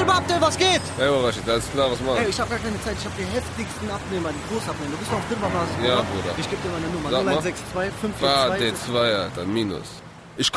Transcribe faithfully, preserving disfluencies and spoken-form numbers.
Silber, Abdel, was geht? Hey, Rashid, alles klar, was machst du? Ey, ich hab gar keine Zeit, ich hab die heftigsten Abnehmer, die Großabnehmer. Du bist doch auf Silberbasis, Ja, oder? Bruder. Ich geb dir meine Nummer, Sag mal. null eins sechs zwei fünf vier Ah, zwei. D zwei, Alter, Minus.